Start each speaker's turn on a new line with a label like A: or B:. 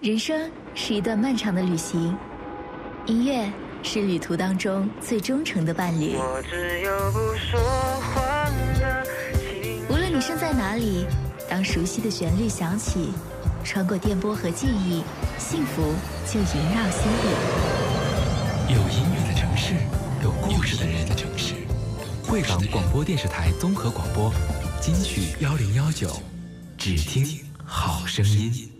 A: 人生是一段漫长的旅行，音乐是旅途当中最忠诚的伴侣。
B: 我只有不说话的情。
A: 无论你身在哪里，当熟悉的旋律响起，穿过电波和记忆，幸福就萦绕心底。
C: 有音乐的城市，有故事的人的城市。汇港广播电视台综合广播，金曲1019，只听好声音。